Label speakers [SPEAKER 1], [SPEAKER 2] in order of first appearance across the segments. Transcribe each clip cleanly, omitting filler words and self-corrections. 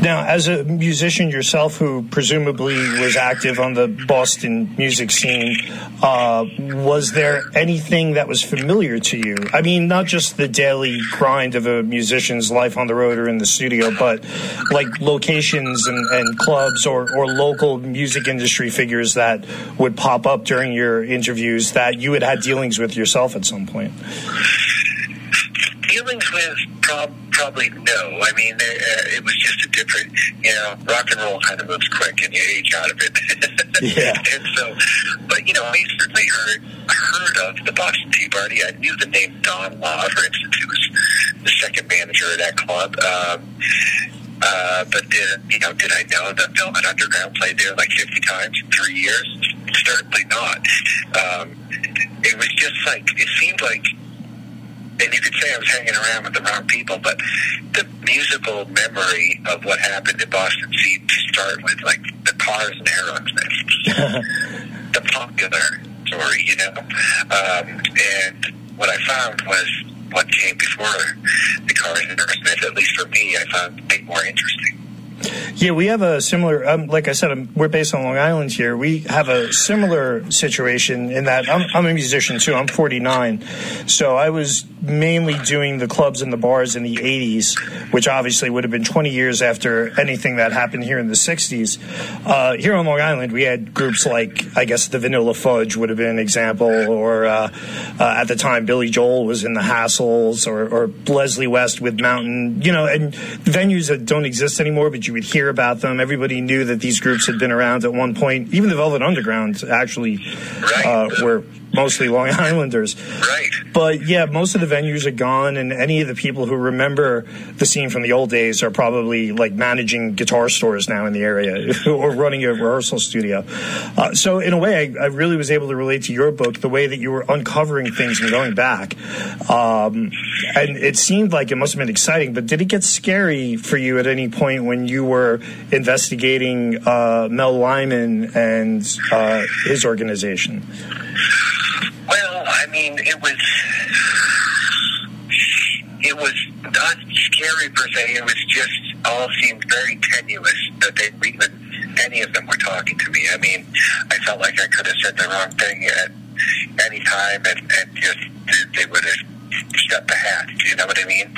[SPEAKER 1] Now, as a musician yourself who presumably was active on the Boston music scene, was there anything that was familiar to you? I mean, not just the daily grind of a musician's life on the road or in the studio, but like locations and clubs or local music industry figures that would pop up during your interviews that you had dealings with yourself at some point.
[SPEAKER 2] Dealings with probably no. I mean, it was just a different, rock and roll kind of moves quick and you age out of it.
[SPEAKER 1] Yeah.
[SPEAKER 2] And so, but I certainly heard of the Boston Tea Party. I knew the name Don Law, for instance, who was the second manager of that club. But did I know that Velvet Underground played there like 50 times in 3 years? Certainly not. It was just like, it seemed like, and you could say I was hanging around with the wrong people, but the musical memory of what happened in Boston seemed to start with, like, the Cars and Aerosmith. The popular story, And what I found was what came before the Cars and Aerosmith, at least for me, I found way more interesting.
[SPEAKER 1] Yeah, we have a similar, like I said, we're based on Long Island here. We have a similar situation in that I'm a musician too. I'm 49. So I was mainly doing the clubs and the bars in the 80s, which obviously would have been 20 years after anything that happened here in the 60s. Here on Long Island, we had groups like, I guess, the Vanilla Fudge would have been an example, or at the time, Billy Joel was in the Hassles, or Leslie West with Mountain, and venues that don't exist anymore, but you would hear about them. Everybody knew that these groups had been around at one point. Even the Velvet Underground actually were mostly Long Islanders.
[SPEAKER 2] Right.
[SPEAKER 1] But yeah, most of the venues are gone, and any of the people who remember the scene from the old days are probably like managing guitar stores now in the area or running a rehearsal studio. So in a way, I really was able to relate to your book, the way that you were uncovering things and going back. And it seemed like it must have been exciting, but did it get scary for you at any point when you were investigating Mel Lyman and his organization?
[SPEAKER 2] Well, I mean, it was not scary per se. It was just all seemed very tenuous that any of them were talking to me. I mean, I felt like I could have said the wrong thing at any time and just they would have stepped the hat. Do you know what I mean?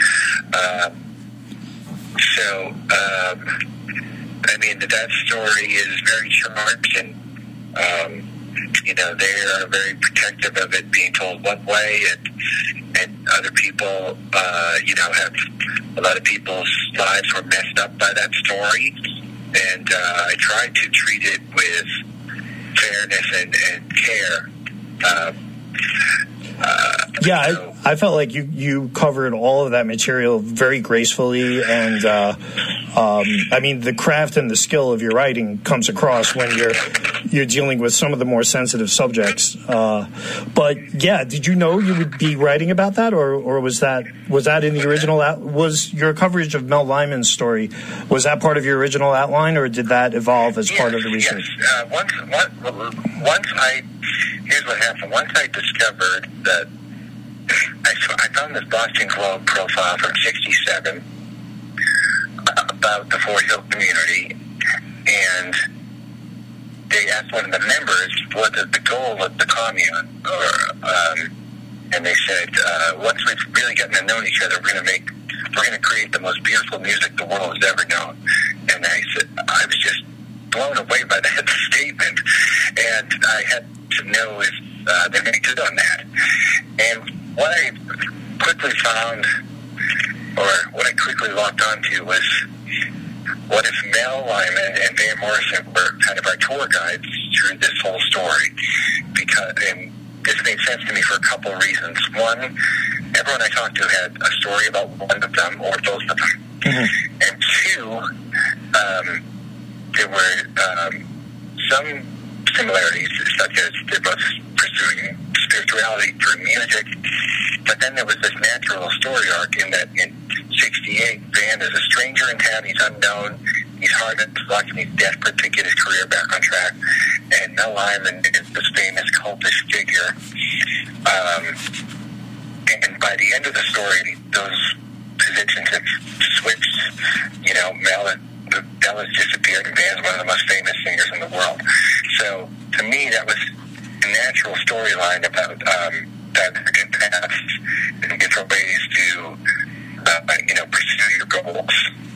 [SPEAKER 2] I mean, that story is very charged and, they are very protective of it being told one way, and other people, have a lot of people's lives were messed up by that story, and I tried to treat it with fairness and care.
[SPEAKER 1] I felt like you covered all of that material very gracefully, and I mean, the craft and the skill of your writing comes across when you're dealing with some of the more sensitive subjects. But yeah, did you know you would be writing about that, or was that in the original? Was your coverage of Mel Lyman's story, was that part of your original outline, or did that evolve as part of the research?
[SPEAKER 2] Yes. Here's what happened. Once I discovered that I found this Boston Globe profile from '67 about the Fort Hill community, and they asked one of the members what is the goal of the commune, and they said, once we've really gotten to know each other, we're going to create the most beautiful music the world has ever known. And I was just blown away by that statement, and I had to know if they're going to good on that. And what I quickly found, or what I quickly locked onto, was what if Mel Lyman and Van Morrison were kind of our tour guides through this whole story? And this made sense to me for a couple of reasons. One, everyone I talked to had a story about one of them or both of them. Mm-hmm. And two, there were some similarities, such as they're both pursuing spirituality through music, but then there was this natural story arc in that in '68, Van is a stranger in town, he's unknown, he's hard at luck, and he's desperate to get his career back on track, and Mel Lyman is this famous cultish figure, and by the end of the story, those positions have switched. Mel, Ellis disappeared, and Van's one of the most famous singers in the world. So to me, that was a natural storyline about good paths and different ways to pursue your goals.